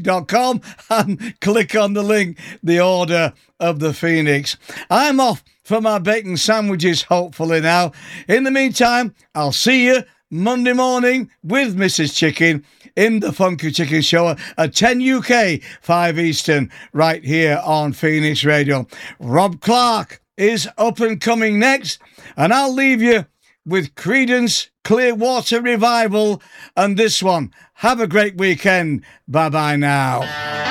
.com and click on the link, The Order of the Phoenix. I'm off for my bacon sandwiches, hopefully now. In the meantime, I'll see you Monday morning with Mrs. Chicken in the Funky Chicken Show at 10 UK, 5 Eastern, right here on Phoenix Radio. Rob Clark is up and coming next, and I'll leave you with Creedence Clearwater Revival and this one. Have a great weekend. Bye-bye now.